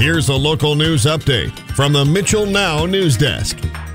Here's a local news update from the Mitchell Now News Desk.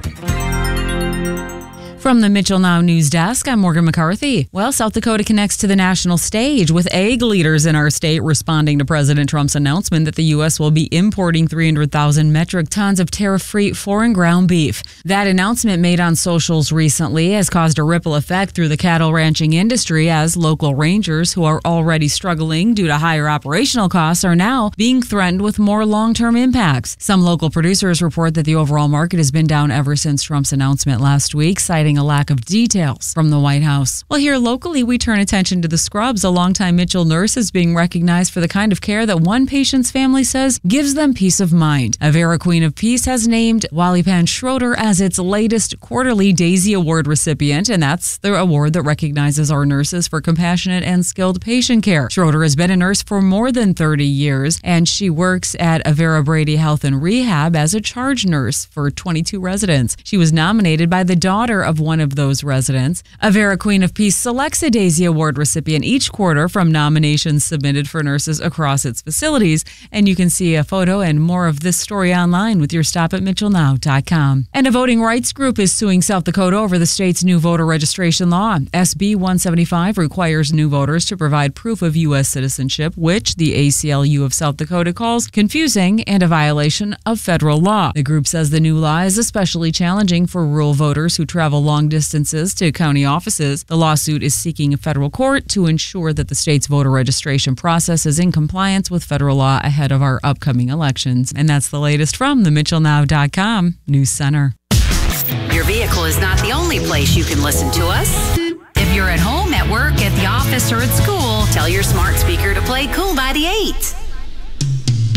From the Mitchell Now News Desk, I'm Morgan McCarthy. Well, South Dakota connects to the national stage with ag leaders in our state responding to President Trump's announcement that the U.S. will be importing 300,000 metric tons of tariff-free foreign ground beef. That announcement made on socials recently has caused a ripple effect through the cattle ranching industry as local rangers who are already struggling due to higher operational costs are now being threatened with more long-term impacts. Some local producers report that the overall market has been down ever since Trump's announcement last week, citing a lack of details from the White House. Well, here locally, we turn attention to the Scrubs. A longtime Mitchell nurse is being recognized for the kind of care that one patient's family says gives them peace of mind. Avera Queen of Peace has named Wally Pan Schroeder as its latest quarterly Daisy Award recipient, and that's the award that recognizes our nurses for compassionate and skilled patient care. Schroeder has been a nurse for more than 30 years, and she works at Avera Brady Health and Rehab as a charge nurse for 22 residents. She was nominated by the daughter of one of those residents. Avera Queen of Peace selects a Daisy Award recipient each quarter from nominations submitted for nurses across its facilities, and you can see a photo and more of this story online with your stop at mitchellnow.com. And a voting rights group is suing South Dakota over the state's new voter registration law. SB 175 requires new voters to provide proof of U.S. citizenship, which the ACLU of South Dakota calls confusing and a violation of federal law. The group says the new law is especially challenging for rural voters who travel long distances to county offices. The lawsuit is seeking a federal court to ensure that the state's voter registration process is in compliance with federal law ahead of our upcoming elections. And that's the latest from the MitchellNow.com News Center. Your vehicle is not the only place you can listen to us. If you're at home, at work, at the office, or at school, tell your smart speaker to play Cool by the 8.